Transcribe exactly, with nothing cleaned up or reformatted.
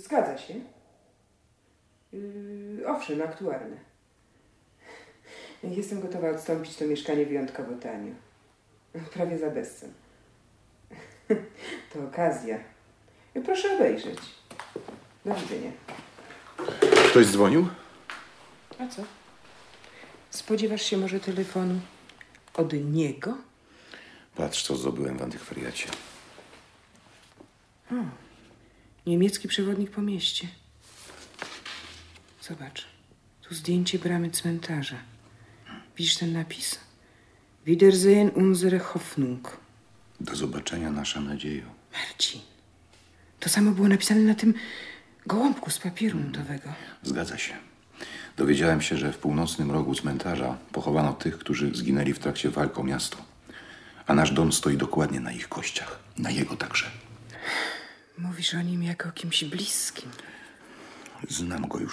Zgadza się. Yy, owszem, aktualne. Jestem gotowa odstąpić to mieszkanie wyjątkowo tanio. Prawie za bezcen. To okazja. Proszę obejrzeć. Do widzenia. Ktoś dzwonił? A co? Spodziewasz się może telefonu od niego? Patrz, co zdobyłem w antykwariacie. O, niemiecki przewodnik po mieście. Zobacz. Tu zdjęcie bramy cmentarza. Widzisz ten napis? Wiedersehen unsere Hoffnung. Do zobaczenia, nasza nadzieja. Marcin. To samo było napisane na tym gołąbku z papieru nutowego. Zgadza się. Dowiedziałem się, że w północnym rogu cmentarza pochowano tych, którzy zginęli w trakcie walk o miasto. A nasz dom stoi dokładnie na ich kościach. Na jego także. Mówisz o nim jako o kimś bliskim. Znam go już